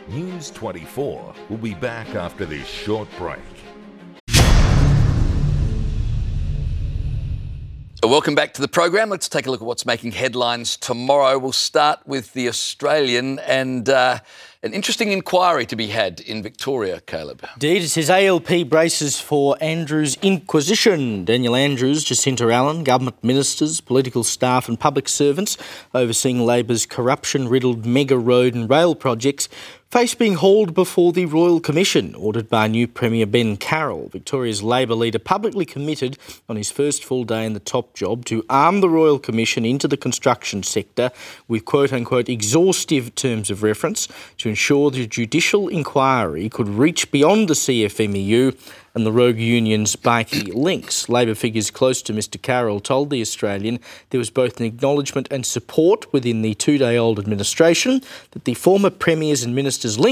News 24 will be back after this short break. Welcome back to the program. Let's take a look at what's making headlines tomorrow. We'll start with The Australian and an interesting inquiry to be had in Victoria, Caleb. Indeed, it says ALP braces for Andrews Inquisition. Daniel Andrews, Jacinta Allen, government ministers, political staff and public servants overseeing Labor's corruption-riddled mega road and rail projects face being hauled before the Royal Commission, ordered by new Premier Ben Carroll. Victoria's Labor leader publicly committed on his first full day in the top job to arm the Royal Commission into the construction sector with quote-unquote exhaustive terms of reference to ensure the judicial inquiry could reach beyond the CFMEU and the rogue union's bikie links. Labor figures close to Mr Carroll told The Australian there was both an acknowledgement and support within the two-day-old administration that the former premiers and ministers' links